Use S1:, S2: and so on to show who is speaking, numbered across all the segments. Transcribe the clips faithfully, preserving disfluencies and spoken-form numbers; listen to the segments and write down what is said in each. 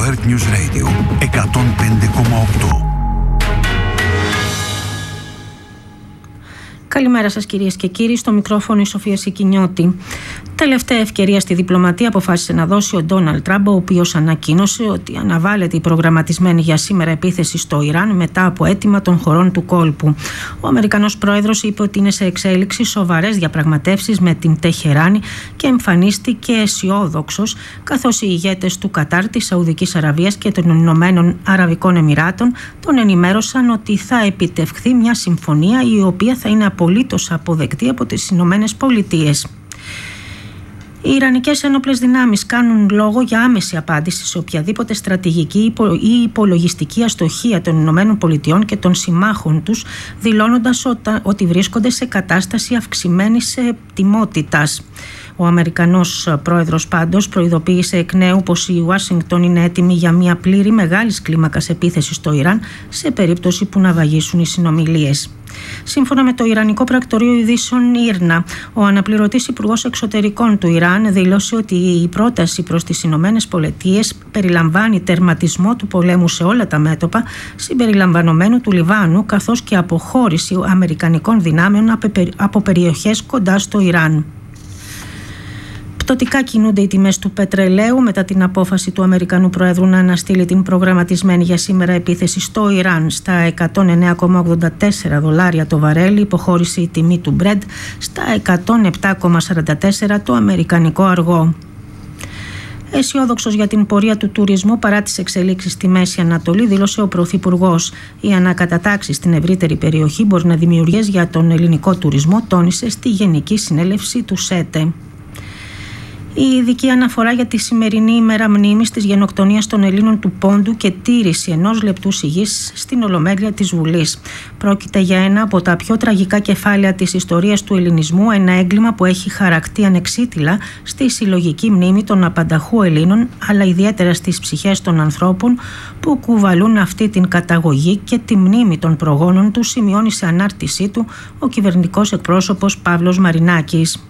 S1: Earth News Radio εκατόν πέντε κόμμα οκτώ.
S2: Καλημέρα σας κυρίες και κύριοι, στο μικρόφωνο η Σοφία Σικινιώτη. Τελευταία ευκαιρία στη διπλωματία αποφάσισε να δώσει ο Ντόναλντ Τραμπ, ο οποίος ανακοίνωσε ότι αναβάλλεται η προγραμματισμένη για σήμερα επίθεση στο Ιράν μετά από αίτημα των χωρών του κόλπου. Ο Αμερικανός πρόεδρος είπε ότι είναι σε εξέλιξη σοβαρές διαπραγματεύσεις με την Τεχεράνη και εμφανίστηκε αισιόδοξος, καθώς οι ηγέτες του Κατάρ, της Σαουδικής Αραβίας και των Ηνωμένων Αραβικών Εμιράτων τον ενημέρωσαν ότι θα επιτευχθεί μια συμφωνία η οποία θα είναι απολύτως αποδεκτή από τις Ηνωμένες Πολιτείες. Οι Ιρανικές ένοπλες δυνάμεις κάνουν λόγο για άμεση απάντηση σε οποιαδήποτε στρατηγική ή υπολογιστική αστοχία των Ηνωμένων Πολιτειών και των συμμάχων τους, δηλώνοντας ότι βρίσκονται σε κατάσταση αυξημένης ετοιμότητας. Ο Αμερικανός πρόεδρος πάντως προειδοποίησε εκ νέου πως η Ουάσιγκτον είναι έτοιμη για μια πλήρη μεγάλης κλίμακας επίθεση στο Ιράν σε περίπτωση που να βαγίσουν οι συνομιλίες. Σύμφωνα με το Ιρανικό Πρακτορείο Ειδήσεων ΙΡΝΑ, ο αναπληρωτής Υπουργός Εξωτερικών του Ιράν δήλωσε ότι η πρόταση προς τις Ηνωμένες Πολιτείες περιλαμβάνει τερματισμό του πολέμου σε όλα τα μέτωπα, συμπεριλαμβανομένου του Λιβάνου, καθώς και αποχώρηση αμερικανικών δυνάμεων από περιοχές κοντά στο Ιράν. Πτωτικά κινούνται οι τιμές του πετρελαίου μετά την απόφαση του Αμερικανού Προέδρου να αναστείλει την προγραμματισμένη για σήμερα επίθεση στο Ιράν στα εκατόν εννέα κόμμα ογδόντα τέσσερα δολάρια το βαρέλι, υποχώρησε η τιμή του Brent στα εκατόν επτά κόμμα σαράντα τέσσερα το αμερικανικό αργό. Αισιόδοξος για την πορεία του τουρισμού παρά τις εξελίξεις στη Μέση Ανατολή, δήλωσε ο Πρωθυπουργός. Η ανακατατάξη στην ευρύτερη περιοχή μπορεί να δημιουργήσει για τον ελληνικό τουρισμό, τόνισε στη Γενική Συνέλευση του ΣΕΤΕ. Η ειδική αναφορά για τη σημερινή ημέρα μνήμης της γενοκτονίας των Ελλήνων του Πόντου και τήρηση ενός λεπτού σιγής στην Ολομέλεια της Βουλής. Πρόκειται για ένα από τα πιο τραγικά κεφάλαια της ιστορίας του ελληνισμού, ένα έγκλημα που έχει χαρακτεί ανεξίτηλα στη συλλογική μνήμη των απανταχού Ελλήνων, αλλά ιδιαίτερα στις ψυχές των ανθρώπων που κουβαλούν αυτή την καταγωγή και τη μνήμη των προγόνων του, σημειώνει σε ανάρτησή του ο κυβερνητικός εκπρόσωπος Παύλος Μαρινάκης.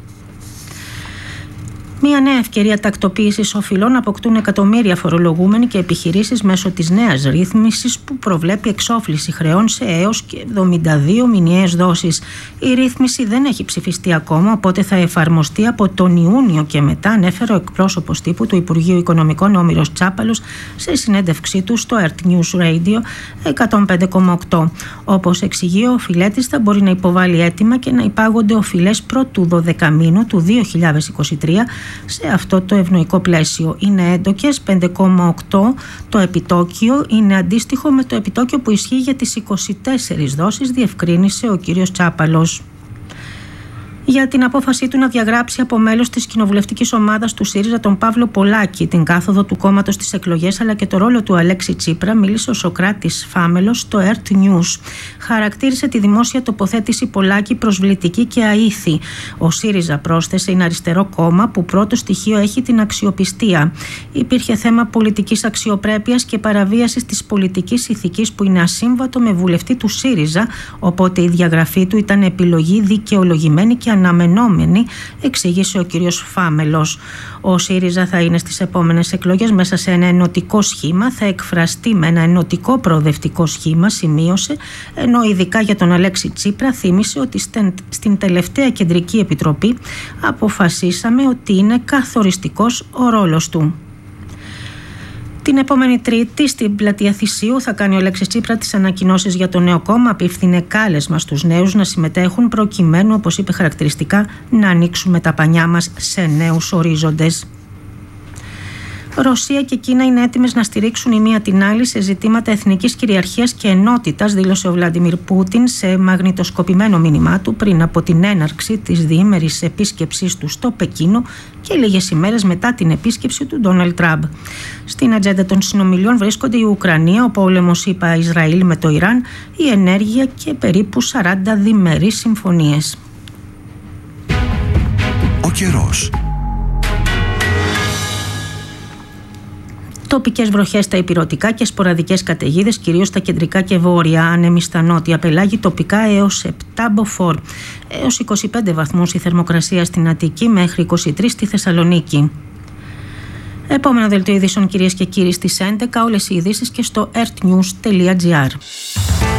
S2: Μια νέα ευκαιρία τακτοποίησης οφειλών αποκτούν εκατομμύρια φορολογούμενοι και επιχειρήσεις μέσω της νέας ρύθμισης που προβλέπει εξόφληση χρεών σε έως και εβδομήντα δύο μηνιαίες δόσεις. Η ρύθμιση δεν έχει ψηφιστεί ακόμα, οπότε θα εφαρμοστεί από τον Ιούνιο και μετά, ανέφερε ο εκπρόσωπος τύπου του Υπουργείου Οικονομικών Όμηρος Τσάπαλος σε συνέντευξή του στο Earth News Radio εκατόν πέντε κόμμα οκτώ. Όπως εξηγεί, ο οφειλέτης θα μπορεί να υποβάλει αίτημα και να υπάγονται οφειλές πρώτου δωδεκαμήνου του δύο χιλιάδες είκοσι τρία. Σε αυτό το ευνοϊκό πλαίσιο είναι έντοκες πέντε κόμμα οκτώ το επιτόκιο, είναι αντίστοιχο με το επιτόκιο που ισχύει για τις είκοσι τέσσερις δόσεις, διευκρίνησε ο κύριος Τσάπαλος. Για την απόφασή του να διαγράψει από μέλος της κοινοβουλευτικής ομάδας του ΣΥΡΙΖΑ τον Παύλο Πολάκη, την κάθοδο του κόμματος στις εκλογές αλλά και το ρόλο του Αλέξη Τσίπρα, μίλησε ο Σωκράτης Φάμελος στο Earth News. Χαρακτήρισε τη δημόσια τοποθέτηση Πολάκη προσβλητική και αήθη. Ο ΣΥΡΙΖΑ, πρόσθεσε, είναι αριστερό κόμμα που πρώτο στοιχείο έχει την αξιοπιστία. Υπήρχε θέμα πολιτικής αξιοπρέπειας και παραβίασης της πολιτικής ηθικής που είναι ασύμβατο με βουλευτή του ΣΥΡΙΖΑ, οπότε η διαγραφή του ήταν επιλογή δικαιολογημένη και αναμενόμενη, εξήγησε ο κύριος Φάμελος. Ο ΣΥΡΙΖΑ θα είναι στις επόμενες εκλογές μέσα σε ένα ενωτικό σχήμα, θα εκφραστεί με ένα ενωτικό προοδευτικό σχήμα, σημείωσε, ενώ ειδικά για τον Αλέξη Τσίπρα θύμισε ότι στην τελευταία κεντρική επιτροπή αποφασίσαμε ότι είναι καθοριστικός ο ρόλος του. Την επόμενη Τρίτη στην πλατεία Θησίου θα κάνει ο Αλέξης Τσίπρα τις ανακοινώσεις για το νέο κόμμα. Απίφθινε κάλεσμα στους νέους να συμμετέχουν προκειμένου, όπως είπε χαρακτηριστικά, να ανοίξουμε τα πανιά μας σε νέους ορίζοντες. Ρωσία και Κίνα είναι έτοιμες να στηρίξουν η μία την άλλη σε ζητήματα εθνικής κυριαρχίας και ενότητας, δήλωσε ο Βλαντιμίρ Πούτιν σε μαγνητοσκοπημένο μήνυμά του πριν από την έναρξη της διήμερης επίσκεψής του στο Πεκίνο και λίγες ημέρες μετά την επίσκεψη του Ντόναλντ Τραμπ. Στην ατζέντα των συνομιλιών βρίσκονται η Ουκρανία, ο πόλεμος, είπα, Ισραήλ με το Ιράν, η ενέργεια και περίπου σαράντα διμερείς συμφωνίες.
S1: Ο καιρός.
S2: Τοπικές βροχές στα ηπειρωτικά και σποραδικές καταιγίδες, κυρίως στα κεντρικά και βόρεια, άνεμοι στα νότια πελάγη, τοπικά έως επτά μποφόρ. Έως είκοσι πέντε βαθμούς η θερμοκρασία στην Αττική, μέχρι είκοσι τρεις στη Θεσσαλονίκη. Επόμενο δελτίο ειδήσεων, κυρίες και κύριοι, στις έντεκα. Όλες οι ειδήσεις και στο ερτ νιους τελεία τζι άρ.